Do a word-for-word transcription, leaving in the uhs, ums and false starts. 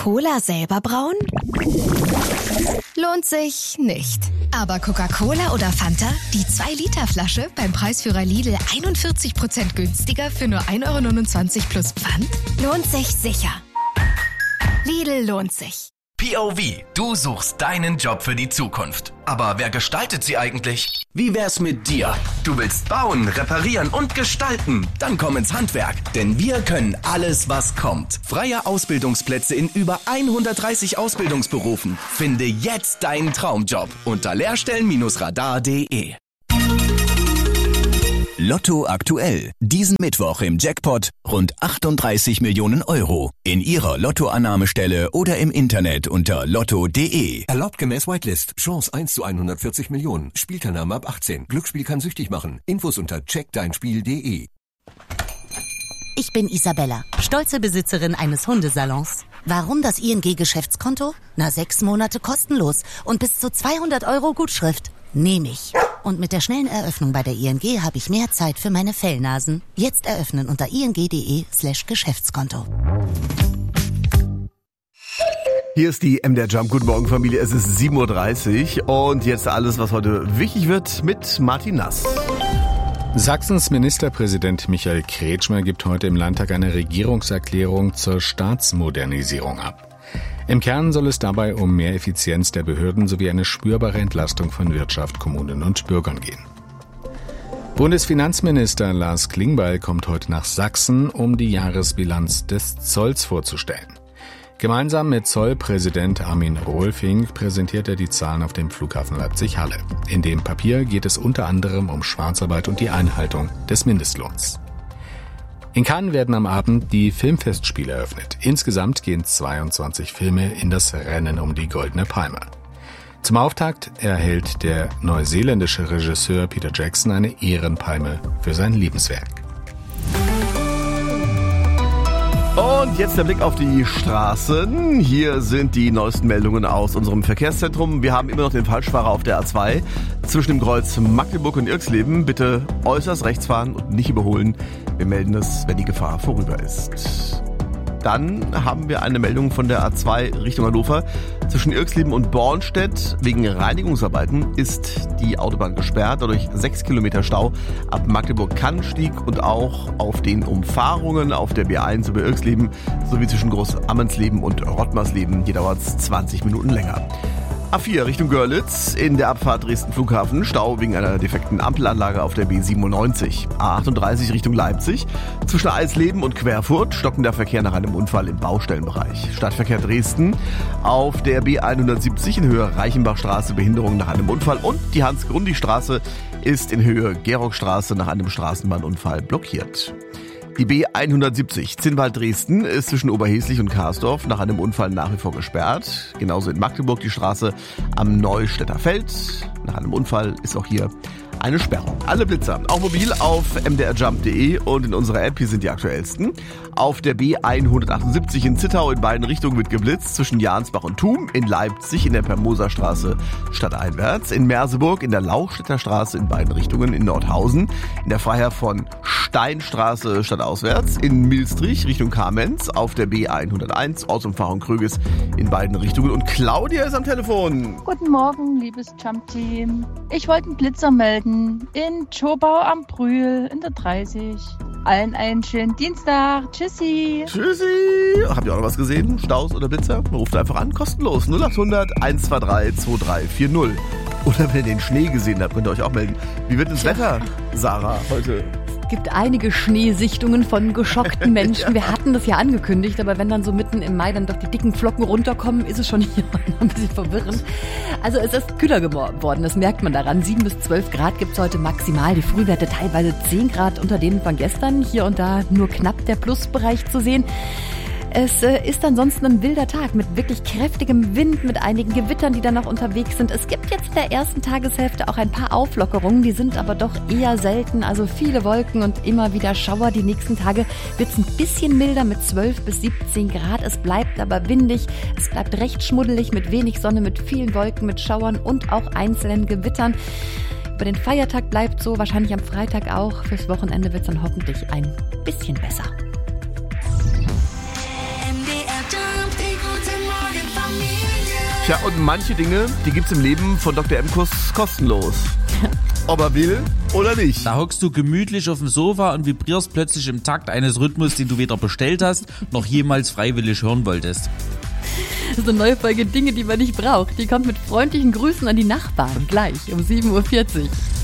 Cola selber brauen? Lohnt sich nicht. Aber Coca-Cola oder Fanta? Die zwei Liter Flasche beim Preisführer Lidl einundvierzig Prozent günstiger für nur ein Euro neunundzwanzig plus Pfand? Lohnt sich sicher. Lidl lohnt sich. P O V, du suchst deinen Job für die Zukunft. Aber wer gestaltet sie eigentlich? Wie wär's mit dir? Du willst bauen, reparieren und gestalten? Dann komm ins Handwerk, denn wir können alles, was kommt. Freie Ausbildungsplätze in über hundertdreißig Ausbildungsberufen. Finde jetzt deinen Traumjob unter lehrstellen Radar punkt de. Lotto aktuell. Diesen Mittwoch im Jackpot rund achtunddreißig Millionen Euro. In Ihrer Lottoannahmestelle oder im Internet unter lotto punkt de. Erlaubt gemäß Whitelist. Chance eins zu hundertvierzig Millionen. Spielteilnahme ab achtzehn. Glücksspiel kann süchtig machen. Infos unter check dein spiel punkt de. Ich bin Isabella, stolze Besitzerin eines Hundesalons. Warum das I N G-Geschäftskonto? Na, sechs Monate kostenlos und bis zu zweihundert Euro Gutschrift. Nehme ich. Und mit der schnellen Eröffnung bei der I N G habe ich mehr Zeit für meine Fellnasen. Jetzt eröffnen unter ing punkt de slash Geschäftskonto. Hier ist die M D R Jump. Guten Morgen, Familie. Es ist sieben Uhr dreißig und jetzt alles, was heute wichtig wird mit Martin Nass. Sachsens Ministerpräsident Michael Kretschmer gibt heute im Landtag eine Regierungserklärung zur Staatsmodernisierung ab. Im Kern soll es dabei um mehr Effizienz der Behörden sowie eine spürbare Entlastung von Wirtschaft, Kommunen und Bürgern gehen. Bundesfinanzminister Lars Klingbeil kommt heute nach Sachsen, um die Jahresbilanz des Zolls vorzustellen. Gemeinsam mit Zollpräsident Armin Rohlfing präsentiert er die Zahlen auf dem Flughafen Leipzig-Halle. In dem Papier geht es unter anderem um Schwarzarbeit und die Einhaltung des Mindestlohns. In Cannes werden am Abend die Filmfestspiele eröffnet. Insgesamt gehen zweiundzwanzig Filme in das Rennen um die Goldene Palme. Zum Auftakt erhält der neuseeländische Regisseur Peter Jackson eine Ehrenpalme für sein Lebenswerk. Und jetzt der Blick auf die Straßen. Hier sind die neuesten Meldungen aus unserem Verkehrszentrum. Wir haben immer noch den Falschfahrer auf der A zwei zwischen dem Kreuz Magdeburg und Irxleben. Bitte äußerst rechts fahren und nicht überholen. Wir melden es, wenn die Gefahr vorüber ist. Dann haben wir eine Meldung von der A zwei Richtung Hannover. Zwischen Irxleben und Bornstedt wegen Reinigungsarbeiten ist die Autobahn gesperrt. Dadurch sechs Kilometer Stau ab Magdeburg-Kannstieg und auch auf den Umfahrungen auf der B eins über Irxleben sowie zwischen Groß-Ammensleben und Rottmarsleben. Hier dauert es zwanzig Minuten länger. A vier Richtung Görlitz, in der Abfahrt Dresden Flughafen, Stau wegen einer defekten Ampelanlage auf der B siebenundneunzig. A achtunddreißig Richtung Leipzig, zwischen Eisleben und Querfurt, stockender Verkehr nach einem Unfall im Baustellenbereich. Stadtverkehr Dresden, auf der B hundertsiebzig in Höhe Reichenbachstraße, Behinderung nach einem Unfall und die Hans-Grundig-Straße ist in Höhe Gerockstraße nach einem Straßenbahnunfall blockiert. Die B hundertsiebzig Zinnwald-Dresden ist zwischen Oberheslich und Karsdorf nach einem Unfall nach wie vor gesperrt. Genauso in Magdeburg die Straße am Neustädter Feld. Nach einem Unfall ist auch hier eine Sperrung. Alle Blitzer, auch mobil auf m d r jump punkt de und in unserer App, hier sind die aktuellsten. Auf der B hundertachtundsiebzig in Zittau in beiden Richtungen wird geblitzt, zwischen Jahnsbach und Thum, in Leipzig in der Permoserstraße stadteinwärts, in Merseburg in der Lauchstädter Straße in beiden Richtungen, in Nordhausen, in der Freiherr von Steinstraße stadtauswärts, in Milstrich Richtung Kamenz, auf der B hunderteins Ortsumfahrung Kröges in beiden Richtungen und Claudia ist am Telefon. Guten Morgen, liebes Jump-Team. Ich wollte einen Blitzer melden in Schobau am Brühl in der dreißig. Allen einen schönen Dienstag. Tschüssi. Tschüssi. Habt ihr auch noch was gesehen? Staus oder Blitzer? Ruft einfach an, kostenlos. null achthundert eins zwei drei zwei drei vier null. Oder wenn ihr den Schnee gesehen habt, könnt ihr euch auch melden. Wie wird das Wetter, Sarah, heute? Es gibt einige Schneesichtungen von geschockten Menschen. Wir hatten das ja angekündigt, aber wenn dann so mitten im Mai dann doch die dicken Flocken runterkommen, ist es schon hier ein bisschen verwirrend. Also es ist kühler geworden, das merkt man daran. sieben bis zwölf Grad gibt es heute maximal. Die Frühwerte teilweise zehn Grad unter denen von gestern. Hier und da nur knapp der Plusbereich zu sehen. Es ist ansonsten ein wilder Tag mit wirklich kräftigem Wind, mit einigen Gewittern, die dann noch unterwegs sind. Es gibt jetzt in der ersten Tageshälfte auch ein paar Auflockerungen, die sind aber doch eher selten. Also viele Wolken und immer wieder Schauer. Die nächsten Tage wird es ein bisschen milder mit zwölf bis siebzehn Grad. Es bleibt aber windig, es bleibt recht schmuddelig mit wenig Sonne, mit vielen Wolken, mit Schauern und auch einzelnen Gewittern. Über den Feiertag bleibt so, wahrscheinlich am Freitag auch. Fürs Wochenende wird es dann hoffentlich ein bisschen besser. M D R Jump, die gute Tja, und manche Dinge, die gibt's im Leben von Doktor Emkus kostenlos. Ob er will oder nicht. Da hockst du gemütlich auf dem Sofa und vibrierst plötzlich im Takt eines Rhythmus, den du weder bestellt hast, noch jemals freiwillig hören wolltest. Das ist eine neue Folge Dinge, die man nicht braucht. Die kommt mit freundlichen Grüßen an die Nachbarn. Gleich um sieben Uhr vierzig.